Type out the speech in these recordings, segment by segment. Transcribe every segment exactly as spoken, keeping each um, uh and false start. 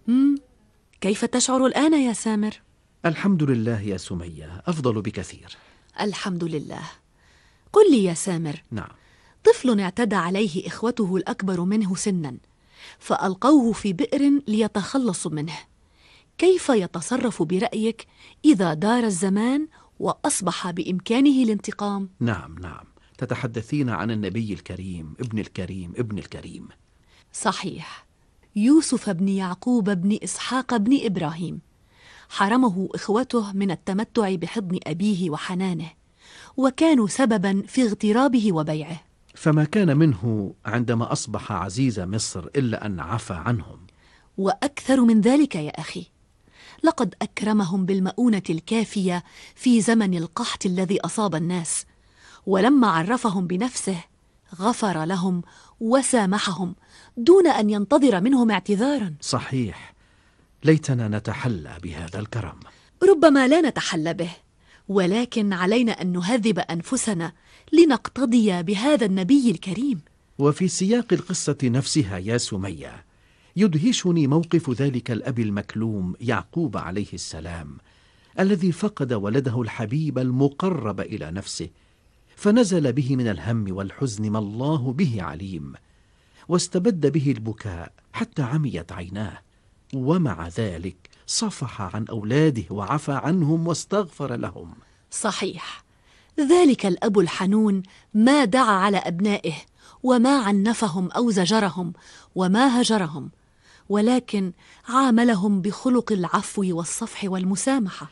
مم. كيف تشعر الآن يا سامر؟ الحمد لله يا سمية، أفضل بكثير. الحمد لله. قل لي يا سامر، نعم. طفل اعتدى عليه إخوته الأكبر منه سنا، فألقوه في بئر ليتخلصوا منه. كيف يتصرف برأيك إذا دار الزمان وأصبح بإمكانه الانتقام؟ نعم نعم، تتحدثين عن النبي الكريم ابن الكريم ابن الكريم. صحيح، يوسف بن يعقوب بن إسحاق بن إبراهيم. حرمه إخوته من التمتع بحضن أبيه وحنانه، وكانوا سببا في اغترابه وبيعه. فما كان منه عندما أصبح عزيز مصر إلا أن عفى عنهم. وأكثر من ذلك يا أخي، لقد أكرمهم بالمؤونة الكافية في زمن القحط الذي أصاب الناس، ولما عرفهم بنفسه غفر لهم وسامحهم دون أن ينتظر منهم اعتذارا. صحيح، ليتنا نتحلى بهذا الكرم. ربما لا نتحلى به، ولكن علينا أن نهذب أنفسنا لنقتضي بهذا النبي الكريم. وفي سياق القصة نفسها يا سمية، يدهشني موقف ذلك الأب المكلوم يعقوب عليه السلام، الذي فقد ولده الحبيب المقرب إلى نفسه، فنزل به من الهم والحزن ما الله به عليم، واستبد به البكاء حتى عميت عيناه، ومع ذلك صفح عن أولاده وعفى عنهم واستغفر لهم. صحيح، ذلك الأب الحنون ما دعا على أبنائه وما عنفهم أو زجرهم وما هجرهم، ولكن عاملهم بخلق العفو والصفح والمسامحة.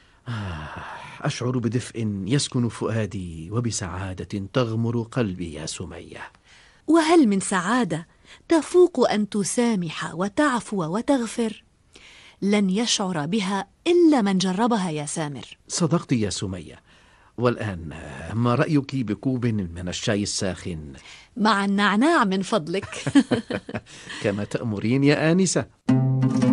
أشعر بدفء يسكن فؤادي وبسعادة تغمر قلبي يا سمية. وهل من سعادة تفوق أن تسامح وتعفو وتغفر؟ لن يشعر بها إلا من جربها يا سامر. صدقت يا سمية. والآن ما رأيك بكوب من الشاي الساخن مع النعناع من فضلك؟ كما تأمرين يا آنسة.